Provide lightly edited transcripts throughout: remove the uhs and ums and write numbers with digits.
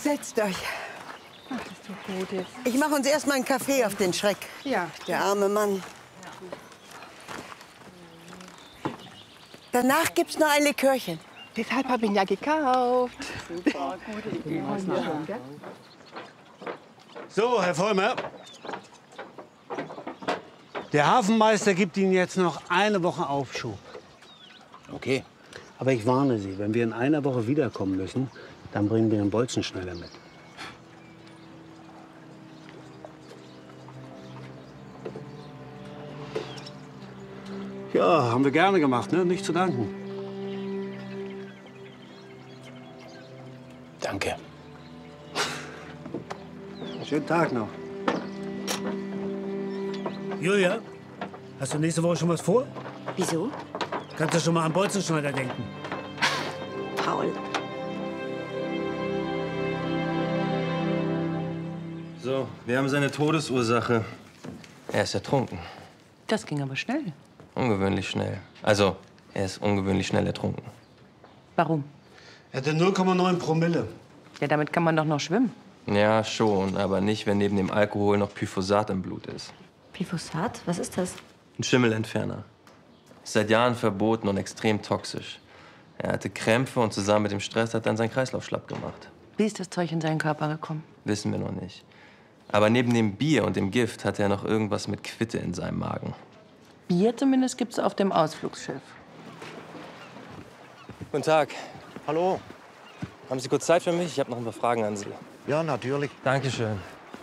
Setzt euch. Ach, das tut gut jetzt. Ich mache uns erst mal einen Kaffee auf den Schreck. Ja. Der arme Mann. Danach gibt's noch ein Likörchen. Deshalb habe ich ihn ja gekauft. Super, gute Idee. So, Herr Vollmer. Der Hafenmeister gibt Ihnen jetzt noch eine Woche Aufschub. Okay. Aber ich warne Sie, wenn wir in einer Woche wiederkommen müssen, dann bringen wir einen Bolzenschneider mit. Ja, haben wir gerne gemacht, ne? Nicht zu danken. Danke. Schönen Tag noch. Julia, hast du nächste Woche schon was vor? Wieso? Kannst du schon mal an Bolzenschneider denken? Paul. So, wir haben seine Todesursache. Er ist ertrunken. Das ging aber schnell. Ungewöhnlich schnell. Also, er ist ungewöhnlich schnell ertrunken. Warum? Er hatte 0,9 Promille. Ja, damit kann man doch noch schwimmen. Ja, schon, aber nicht, wenn neben dem Alkohol noch Glyphosat im Blut ist. Glyphosat? Was ist das? Ein Schimmelentferner. Ist seit Jahren verboten und extrem toxisch. Er hatte Krämpfe und zusammen mit dem Stress hat dann seinen Kreislauf schlapp gemacht. Wie ist das Zeug in seinen Körper gekommen? Wissen wir noch nicht. Aber neben dem Bier und dem Gift hatte er noch irgendwas mit Quitte in seinem Magen. Bier zumindest gibt's auf dem Ausflugsschiff. Guten Tag. Hallo. Haben Sie kurz Zeit für mich? Ich habe noch ein paar Fragen an Sie. Ja, natürlich. Dankeschön.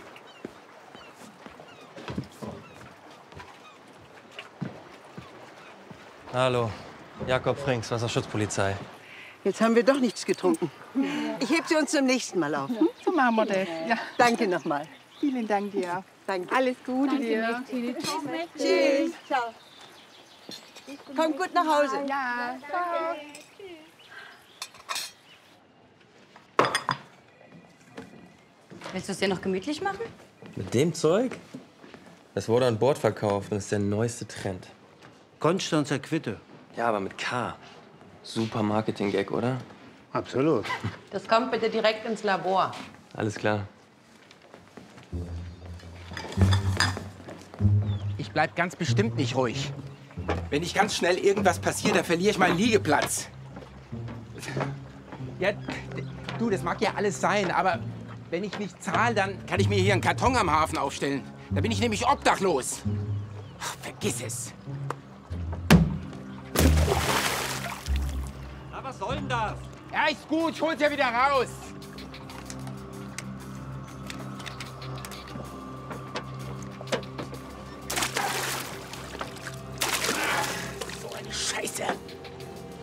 Hallo. Jakob Frings, Wasserschutzpolizei. Jetzt haben wir doch nichts getrunken. Ich heb sie uns zum nächsten Mal auf. Hm? So machen wir das. Ja. Danke nochmal. Vielen Dank dir. Danke. Alles Gute dir. Tschüss. Ciao. Komm gut nach Hause. Ja, ciao. Willst du es dir noch gemütlich machen? Mit dem Zeug? Das wurde an Bord verkauft und ist der neueste Trend. Konstanzer Quitte. Ja, aber mit K. Super Marketing-Gag, oder? Absolut. Das kommt bitte direkt ins Labor. Alles klar. Ich bleib ganz bestimmt nicht ruhig. Wenn nicht ganz schnell irgendwas passiert, dann verliere ich meinen Liegeplatz. Ja, du, das mag ja alles sein, aber wenn ich nicht zahle, dann kann ich mir hier einen Karton am Hafen aufstellen. Da bin ich nämlich obdachlos. Ach, vergiss es. Na, was soll denn das? Ja, ist gut, ich hol's ja wieder raus.